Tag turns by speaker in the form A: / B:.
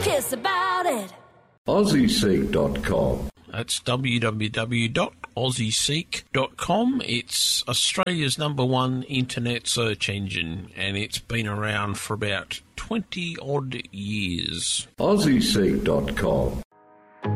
A: kiss about it.
B: AussieSeek.com.
C: That's www.aussieseek.com. It's Australia's #1 internet search engine, and it's been around for about 20-odd years.
B: AussieSeek.com.